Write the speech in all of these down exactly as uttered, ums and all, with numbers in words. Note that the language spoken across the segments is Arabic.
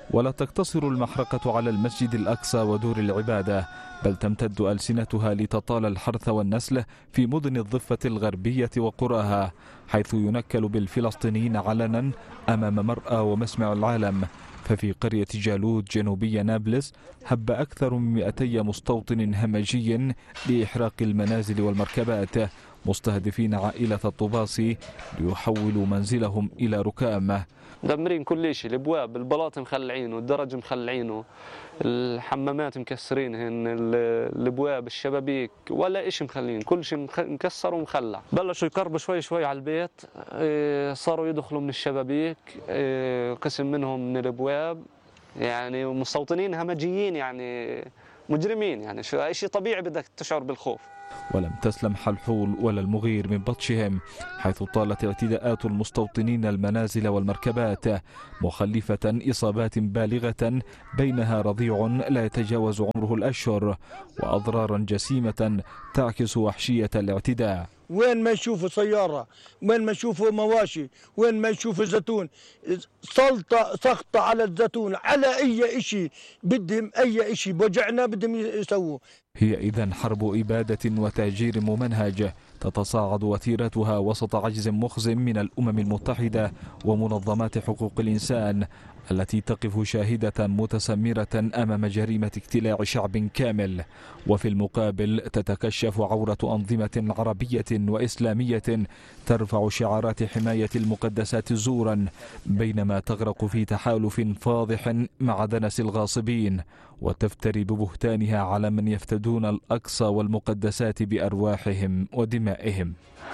ولا تقتصر المحرقة على المسجد الأقصى ودور العبادة، بل تمتد ألسنتها لتطال الحرث والنسل في مدن الضفة الغربية وقراها، حيث ينكل بالفلسطينيين علنا أمام مرأى ومسمع العالم. ففي قرية جالوت جنوبي نابلس هب أكثر من مئتي مستوطن همجي لإحراق المنازل والمركبات، مستهدفين عائلة الطباصي ليحولوا منزلهم إلى ركام. مدمرين كل شيء، الابواب، البلاط مخلعينه، الدرج مخلعينه، الحمامات مكسرينهن، الابواب، الشبابيك، ولا شيء مخلين، كل شيء مكسر ومخلع. بلشوا يقربوا شوي شوي على البيت، صاروا يدخلوا من الشبابيك، قسم منهم من الابواب، يعني مستوطنين همجيين، يعني مجرمين، يعني شيء طبيعي بدك تشعر بالخوف. ولم تسلم الحول ولا المغير من بطشهم، حيث طالت اعتداءات المستوطنين المنازل والمركبات، مخلفة إصابات بالغة بينها رضيع لا يتجاوز عمره الأشهر، وأضرارا جسيمة تعكس وحشية الاعتداء. وين ما يشوفوا سيارة، وين ما يشوفوا مواشي، وين ما يشوفوا زيتون، سلطة سخطة على الزيتون، على أي إشي بدهم، أي إشي بوجعنا بدهم يسووا. هي إذن حرب إبادة وتهجير ممنهج تتصاعد وتيرتها وسط عجز مخزن من الأمم المتحدة ومنظمات حقوق الإنسان، التي تقف شاهدة متسمرة أمام جريمة اقتلاع شعب كامل. وفي المقابل تتكشف عورة أنظمة عربية وإسلامية ترفع شعارات حماية المقدسات زورا، بينما تغرق في تحالف فاضح مع دنس الغاصبين، وتفتري ببهتانها على من يفتدون الأقصى والمقدسات بأرواحهم ودمائهم.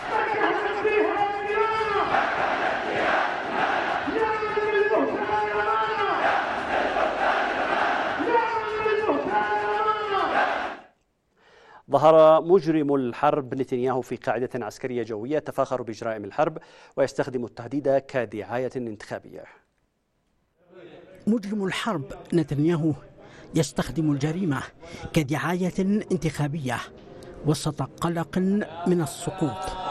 ظهر مجرم الحرب نتنياهو في قاعدة عسكرية جوية تفاخر بجرائم الحرب ويستخدم التهديد كدعاية انتخابية. مجرم الحرب نتنياهو يستخدم الجريمة كدعاية انتخابية وسط قلق من السقوط.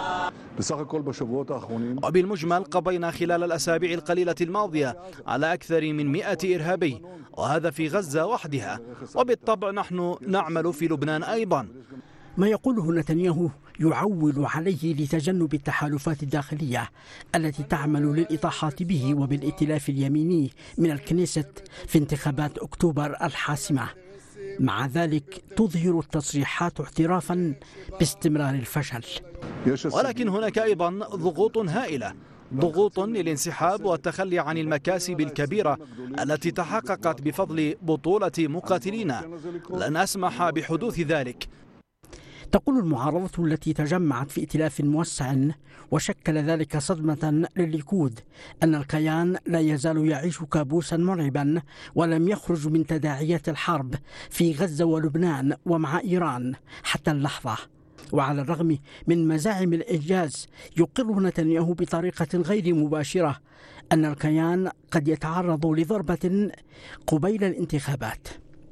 وبالمجمل قضينا خلال الأسابيع القليلة الماضية على أكثر من مئة إرهابي، وهذا في غزة وحدها، وبالطبع نحن نعمل في لبنان أيضا. ما يقوله نتنياهو يعول عليه لتجنب التحالفات الداخلية التي تعمل للإطاحة به وبالائتلاف اليميني من الكنيست في انتخابات أكتوبر الحاسمة. مع ذلك تظهر التصريحات اعترافا باستمرار الفشل. ولكن هناك أيضا ضغوط هائلة، ضغوط للانسحاب والتخلي عن المكاسب الكبيرة التي تحققت بفضل بطولة مقاتلينا. لن أسمح بحدوث ذلك. تقول المعارضة التي تجمعت في ائتلاف موسع وشكل ذلك صدمة للليكود أن الكيان لا يزال يعيش كابوسا مرعبا ولم يخرج من تداعيات الحرب في غزة ولبنان ومع إيران حتى اللحظة. وعلى الرغم من مزاعم الإنجاز يقر نتنياهو بطريقة غير مباشرة أن الكيان قد يتعرض لضربة قبيل الانتخابات.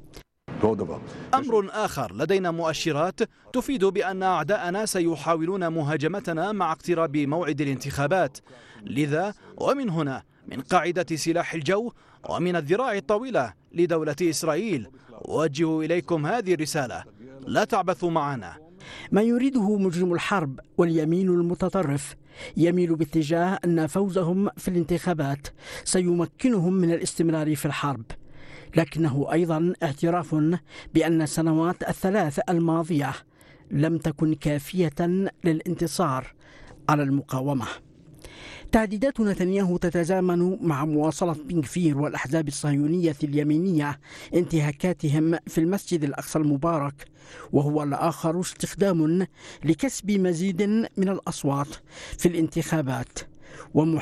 أمر آخر، لدينا مؤشرات تفيد بأن أعداءنا سيحاولون مهاجمتنا مع اقتراب موعد الانتخابات. لذا ومن هنا من قاعدة سلاح الجو ومن الذراع الطويلة لدولة إسرائيل أوجه إليكم هذه الرسالة: لا تعبثوا معنا. ما يريده مجرم الحرب واليمين المتطرف يميل باتجاه أن فوزهم في الانتخابات سيمكنهم من الاستمرار في الحرب، لكنه أيضا اعتراف بأن السنوات الثلاث الماضية لم تكن كافية للانتصار على المقاومة. تهديدات نتنياهو تتزامن مع مواصلة بن غفير والأحزاب الصهيونية اليمينية انتهاكاتهم في المسجد الأقصى المبارك، وهو الآخر استخدام لكسب مزيد من الأصوات في الانتخابات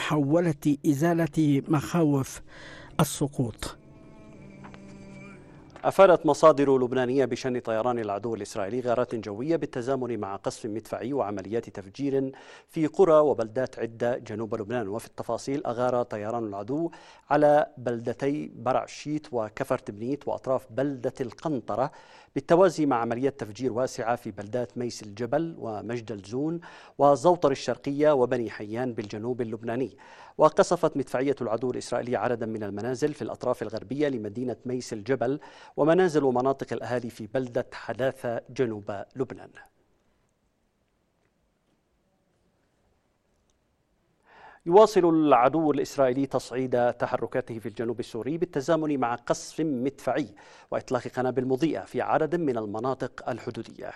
ومحاولة إزالة مخاوف السقوط. أفادت مصادر لبنانية بشن طيران العدو الإسرائيلي غارات جوية بالتزامن مع قصف مدفعي وعمليات تفجير في قرى وبلدات عدة جنوب لبنان. وفي التفاصيل، أغار طيران العدو على بلدتي برع شيت وكفر تبنيت وأطراف بلدة القنطرة، بالتوازي مع عمليات تفجير واسعة في بلدات ميس الجبل ومجد الزون وزوطر الشرقية وبني حيان بالجنوب اللبناني. وقصفت مدفعية العدو الإسرائيلي عددا من المنازل في الأطراف الغربية لمدينة ميس الجبل ومنازل ومناطق الأهالي في بلدة حداثة جنوب لبنان. يواصل العدو الإسرائيلي تصعيد تحركاته في الجنوب السوري بالتزامن مع قصف مدفعي وإطلاق قنابل مضيئة في عدد من المناطق الحدودية.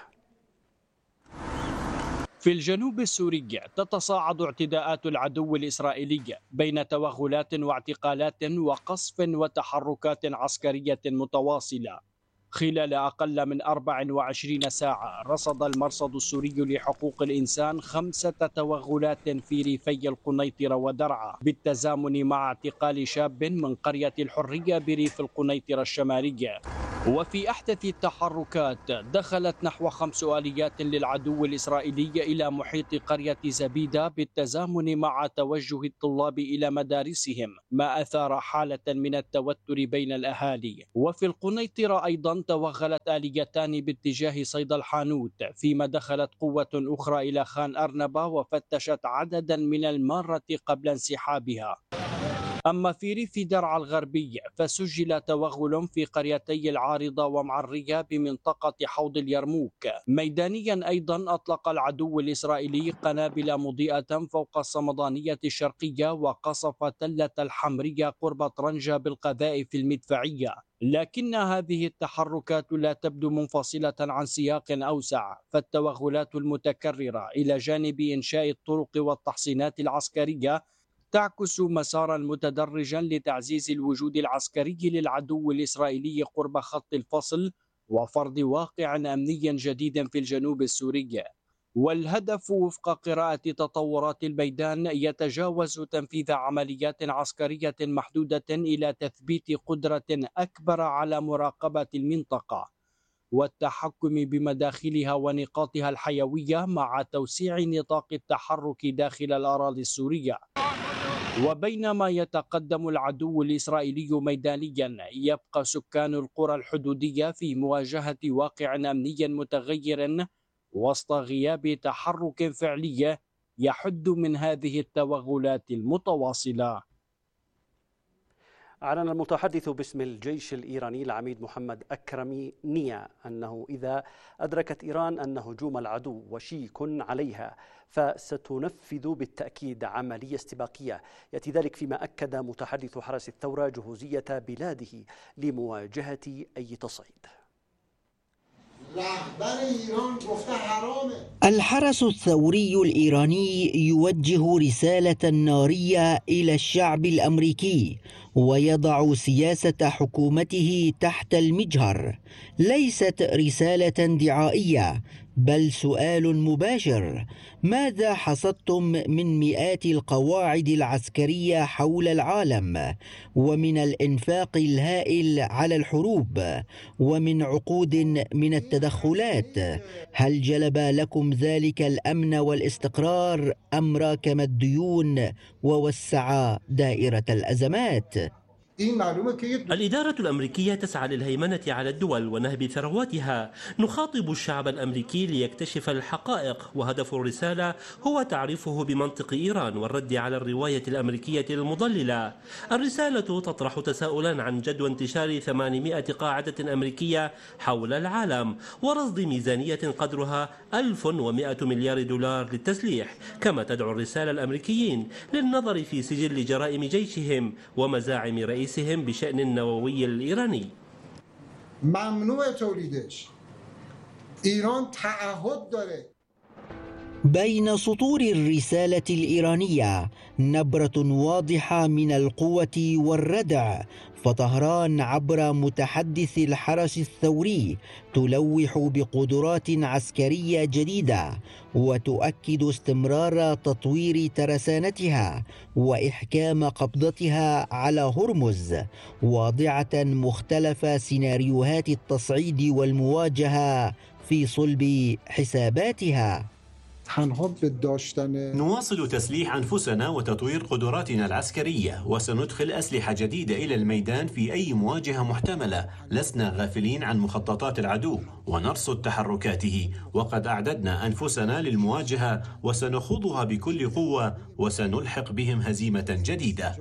في الجنوب السوري تتصاعد اعتداءات العدو الإسرائيلي بين توغلات واعتقالات وقصف وتحركات عسكرية متواصلة. خلال أقل من أربع وعشرين ساعة رصد المرصد السوري لحقوق الإنسان خمسة توغلات في ريفي القنيطرة ودرعا، بالتزامن مع اعتقال شاب من قرية الحرية بريف القنيطرة الشمالية. وفي أحدث التحركات دخلت نحو خمس آليات للعدو الإسرائيلي إلى محيط قرية زبيدة بالتزامن مع توجه الطلاب إلى مدارسهم، ما أثار حالة من التوتر بين الأهالي. وفي القنيطرة أيضا توغلت آليتان باتجاه صيد الحانوت، فيما دخلت قوة أخرى إلى خان أرنبة وفتشت عددا من المارة قبل انسحابها. أما في ريف درعا الغربي فسجل توغل في قريتي العارضة ومعرية بمنطقة حوض اليرموك. ميدانيا أيضا أطلق العدو الإسرائيلي قنابل مضيئة فوق الصمدانية الشرقية وقصف تلة الحمرية قرب طرنجة بالقذائف المدفعية. لكن هذه التحركات لا تبدو منفصلة عن سياق أوسع، فالتوغلات المتكررة إلى جانب إنشاء الطرق والتحصينات العسكرية تعكس مسارا متدرجا لتعزيز الوجود العسكري للعدو الإسرائيلي قرب خط الفصل وفرض واقع أمني جديد في الجنوب السوري. والهدف وفق قراءة تطورات الميدان يتجاوز تنفيذ عمليات عسكرية محدودة إلى تثبيت قدرة أكبر على مراقبة المنطقة والتحكم بمداخلها ونقاطها الحيوية، مع توسيع نطاق التحرك داخل الأراضي السورية. وبينما يتقدم العدو الإسرائيلي ميدانيا، يبقى سكان القرى الحدودية في مواجهة واقع أمني متغير وسط غياب تحرك فعلي يحد من هذه التوغلات المتواصلة. أعلن المتحدث باسم الجيش الإيراني العميد محمد أكرمي نيا أنه إذا أدركت إيران أن هجوم العدو وشيك عليها فستنفذ بالتأكيد عملية استباقية. يأتي ذلك فيما أكد متحدث حرس الثورة جهوزية بلاده لمواجهة أي تصعيد. الحرس الثوري الإيراني يوجه رسالة نارية إلى الشعب الأمريكي ويضع سياسة حكومته تحت المجهر. ليست رسالة دعائية بل سؤال مباشر: ماذا حصدتم من مئات القواعد العسكرية حول العالم ومن الإنفاق الهائل على الحروب ومن عقود من التدخلات؟ هل جلب لكم ذلك الأمن والاستقرار أم راكم الديون ووسع دائرة الأزمات؟ الإدارة الأمريكية تسعى للهيمنة على الدول ونهب ثرواتها. نخاطب الشعب الأمريكي ليكتشف الحقائق، وهدف الرسالة هو تعريفه بمنطق إيران والرد على الرواية الأمريكية المضللة. الرسالة تطرح تساؤلا عن جدوى انتشار ثمانمائة قاعدة أمريكية حول العالم ورصد ميزانية قدرها ألف ومئة مليار دولار للتسليح. كما تدعو الرسالة الأمريكيين للنظر في سجل جرائم جيشهم ومزاعم رئيسهم بشأن النووي الإيراني. ممنوع تولیدش. ایران تعهد داره. بين سطور الرسالة الإيرانية نبرة واضحة من القوة والردع، فطهران عبر متحدث الحرس الثوري تلوح بقدرات عسكرية جديدة وتؤكد استمرار تطوير ترسانتها وإحكام قبضتها على هرمز، واضعة مختلف سيناريوهات التصعيد والمواجهة في صلب حساباتها. نواصل تسليح أنفسنا وتطوير قدراتنا العسكرية، وسندخل أسلحة جديدة إلى الميدان في أي مواجهة محتملة. لسنا غافلين عن مخططات العدو ونرصد تحركاته، وقد أعددنا أنفسنا للمواجهة وسنخوضها بكل قوة وسنلحق بهم هزيمة جديدة.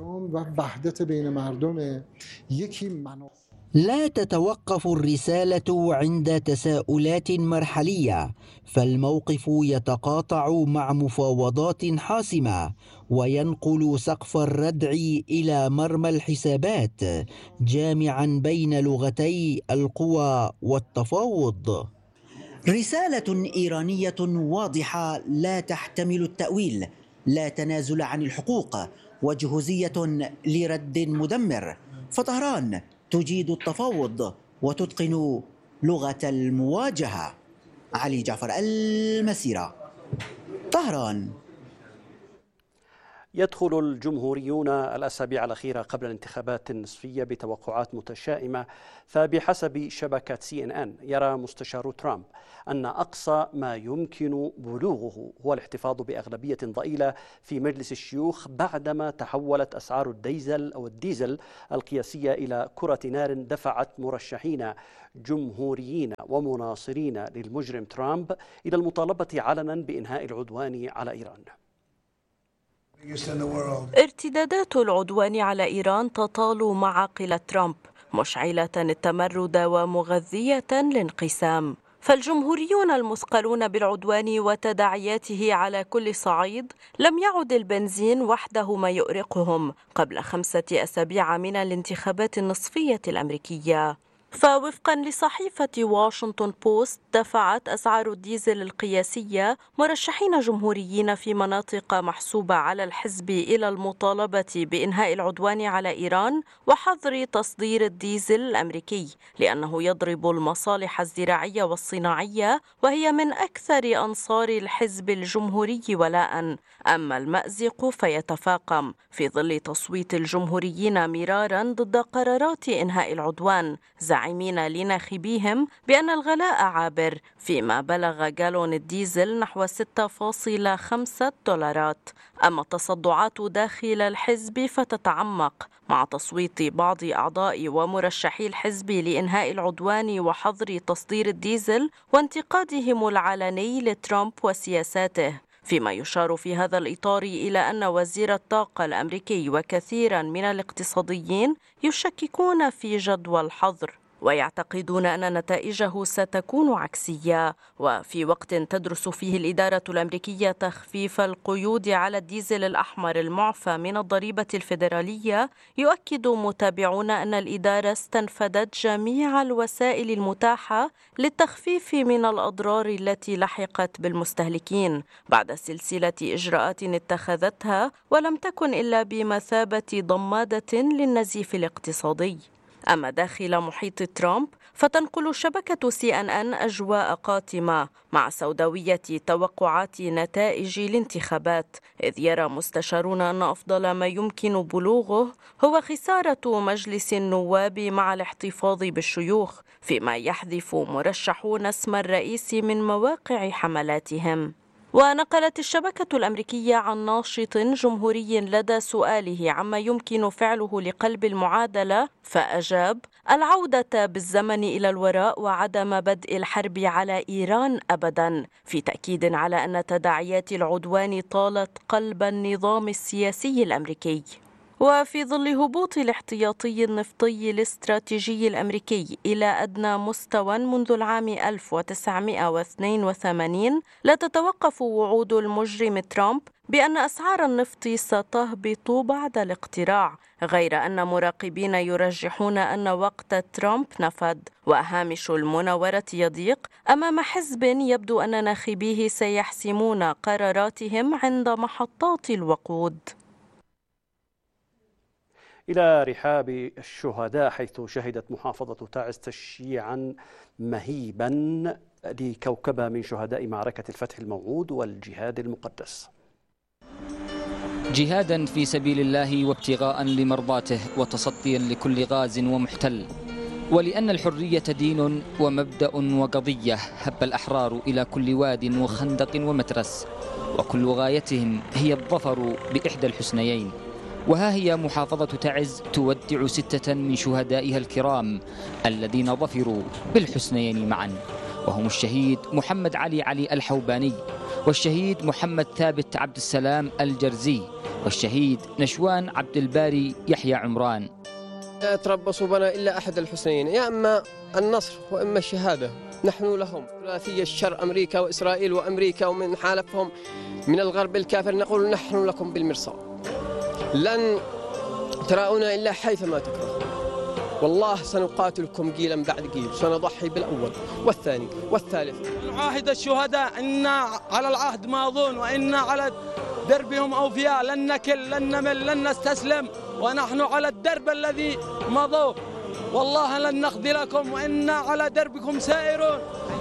لا تتوقف الرسالة عند تساؤلات مرحلية، فالموقف يتقاطع مع مفاوضات حاسمة وينقل سقف الردع إلى مرمى الحسابات، جامعا بين لغتي القوى والتفاوض. رسالة إيرانية واضحة لا تحتمل التأويل، لا تنازل عن الحقوق وجهوزية لرد مدمر، فطهران تجيد التفاوض وتتقن لغة المواجهة. علي جعفر، المسيرة، طهران. يدخل الجمهوريون الأسابيع الأخيرة قبل الانتخابات النصفية بتوقعات متشائمة، فبحسب شبكة سي إن إن يرى مستشار ترامب أن أقصى ما يمكن بلوغه هو الاحتفاظ بأغلبية ضئيلة في مجلس الشيوخ بعدما تحولت أسعار الديزل أو الديزل القياسية إلى كرة نار دفعت مرشحين جمهوريين ومناصرين للمجرم ترامب إلى المطالبة علنا بإنهاء العدوان على إيران. ارتدادات العدوان على إيران تطال معاقل ترامب، مشعلة التمرد ومغذية الانقسام. فالجمهوريون المثقلون بالعدوان وتداعياته على كل صعيد لم يعد البنزين وحده ما يؤرقهم قبل خمسة أسابيع من الانتخابات النصفية الأمريكية. فوفقا لصحيفة واشنطن بوست، دفعت أسعار الديزل القياسية مرشحين جمهوريين في مناطق محسوبة على الحزب إلى المطالبة بإنهاء العدوان على إيران وحظر تصدير الديزل الأمريكي، لأنه يضرب المصالح الزراعية والصناعية وهي من أكثر أنصار الحزب الجمهوري ولاء. أما المأزق فيتفاقم في ظل تصويت الجمهوريين مرارا ضد قرارات إنهاء العدوان، زاعمين لناخبيهم بأن الغلاء عابر، فيما بلغ جالون الديزل نحو ستة فاصلة خمسة دولارات. أما التصدعات داخل الحزب فتتعمق مع تصويت بعض أعضاء ومرشحي الحزب لإنهاء العدوان وحظر تصدير الديزل وانتقادهم العلني لترامب وسياساته، فيما يشار في هذا الإطار إلى أن وزير الطاقة الأمريكي وكثيرا من الاقتصاديين يشككون في جدوى الحظر ويعتقدون أن نتائجه ستكون عكسية. وفي وقت تدرس فيه الإدارة الأمريكية تخفيف القيود على الديزل الأحمر المعفى من الضريبة الفيدرالية، يؤكد متابعون أن الإدارة استنفذت جميع الوسائل المتاحة للتخفيف من الأضرار التي لحقت بالمستهلكين بعد سلسلة إجراءات اتخذتها، ولم تكن إلا بمثابة ضمادة للنزيف الاقتصادي. أما داخل محيط ترامب فتنقل شبكة سي إن إن أجواء قاتمة مع سوداوية توقعات نتائج الانتخابات، إذ يرى مستشارون أن أفضل ما يمكن بلوغه هو خسارة مجلس النواب مع الاحتفاظ بالشيوخ، فيما يحذف مرشحون اسم الرئيس من مواقع حملاتهم. ونقلت الشبكة الأمريكية عن ناشط جمهوري لدى سؤاله عما يمكن فعله لقلب المعادلة، فأجاب: العودة بالزمن إلى الوراء وعدم بدء الحرب على إيران أبدا، في تأكيد على أن تداعيات العدوان طالت قلب النظام السياسي الأمريكي. وفي ظل هبوط الاحتياطي النفطي الاستراتيجي الأمريكي إلى أدنى مستوى منذ العام ألف وتسعمائة واثنين وثمانين، لا تتوقف وعود المجرم ترامب بأن أسعار النفط ستهبط بعد الاقتراع، غير أن مراقبين يرجحون أن وقت ترامب نفد وهامش المناورة يضيق أمام حزب يبدو أن ناخبيه سيحسمون قراراتهم عند محطات الوقود. إلى رحاب الشهداء، حيث شهدت محافظة تعز تشييعا مهيبا لكوكبة من شهداء معركة الفتح الموعود والجهاد المقدس. جهادا في سبيل الله وابتغاء لمرضاته وتصديا لكل غاز ومحتل، ولأن الحرية دين ومبدأ وقضية، هب الأحرار إلى كل واد وخندق ومترس، وكل غايتهم هي الظفر بإحدى الحسنيين. وها هي محافظة تعز تودع ستة من شهدائها الكرام الذين ظفروا بالحسنيين معا، وهم الشهيد محمد علي علي الحوباني، والشهيد محمد ثابت عبد السلام الجرزي، والشهيد نشوان عبد الباري يحيى عمران. لا يتربص بنا إلا أحد الحسنيين، يا إما النصر وإما الشهادة. نحن لهم ثلاثي الشر، أمريكا وإسرائيل وأمريكا ومن حالفهم من الغرب الكافر، نقول نحن لكم بالمرصاد، لن تراؤنا إلا حيثما تكره، والله سنقاتلكم جيلا بعد جيل، سنضحي بالأول والثاني والثالث. نعاهد الشهداء إن على العهد ماضون وإن على دربهم أوفياء، لن نكل لن نمل لن نستسلم، ونحن على الدرب الذي مضوا، والله لن نخذلكم وإنا على دربكم سائرون.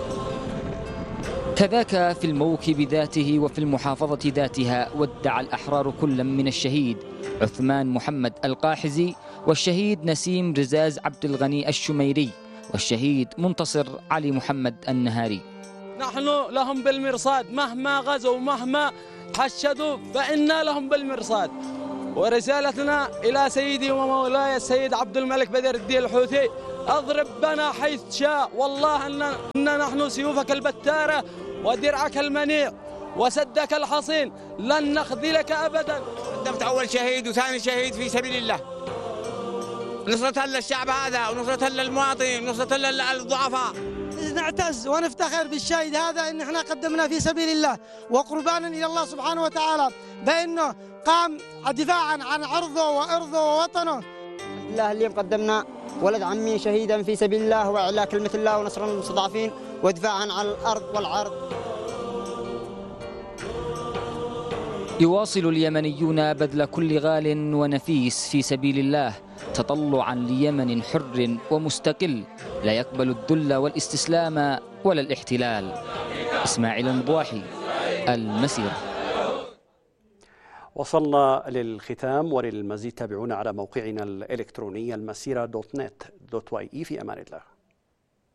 كذاك في الموكب ذاته وفي المحافظة ذاتها ودع الأحرار كلا من الشهيد عثمان محمد القاحزي، والشهيد نسيم رزاز عبد الغني الشميري، والشهيد منتصر علي محمد النهاري. نحن لهم بالمرصاد، مهما غزوا مهما حشدوا فإنا لهم بالمرصاد. ورسالتنا إلى سيدي ومولاي السيد عبد الملك بدر الدين الحوثي، أضرب بنا حيث شاء، والله أن, إن نحن سيوفك البتارة ودرعك المنيع وسدك الحصين، لن نخذلك أبدا. قدمت أول شهيد وثاني شهيد في سبيل الله، نصرة للشعب هذا ونصرة للمواطنين ونصرة للضعفاء. نعتز ونفتخر بالشهيد هذا إن احنا قدمنا في سبيل الله وقربانا إلى الله سبحانه وتعالى، بأنه قام دفاعا عن عرضه وأرضه ووطنه. الله اليوم قدمنا ولد عمي شهيدا في سبيل الله وإعلاء كلمة الله ونصر المستضعفين ودفاعا عن الأرض والعرض. يواصل اليمنيون بذل كل غال ونفيس في سبيل الله، تطلعا ليمن حر ومستقل لا يقبل الذل والاستسلام ولا الاحتلال. إسماعيل الضواحي، المسيرة. وصلنا للختام، وللمزيد تابعونا على موقعنا الإلكتروني المسيرة دوت نت دوت واي إي. في أمان الله.